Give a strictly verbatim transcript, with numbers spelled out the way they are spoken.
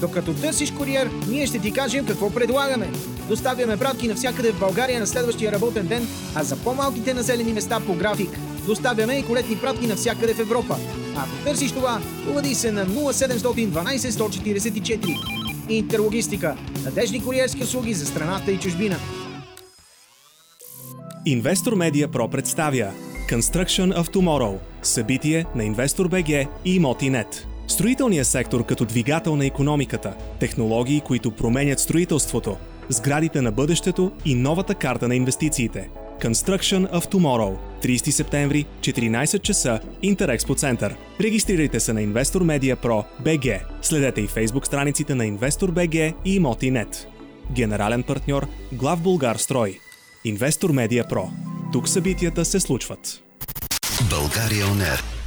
Докато търсиш куриер, ние ще ти кажем какво предлагаме. Доставяме пратки навсякъде в България на следващия работен ден, а за по-малките населени места по график. Доставяме и колетни пратки навсякъде в Европа. Ако търсиш това, обади се на нула седем едно две сто четиридесет и четири. Интерлогистика. Надежни куриерски услуги за страната и чужбина. Investor Media Pro представя Construction of Tomorrow – събитие на InvestorBG и Имоти.нет. Строителният сектор като двигател на икономиката, технологии, които променят строителството, сградите на бъдещето и новата карта на инвестициите. Construction of Tomorrow – тридесети септември, четиринайсет часа, Интерекспо център. Регистрирайте се на Investor Media Pro би джи. Следете и Facebook страниците на InvestorBG и Имоти.нет. Генерален партньор Главбулгарстрой. Investor Media Pro. Тук събитията се случват. България On Air.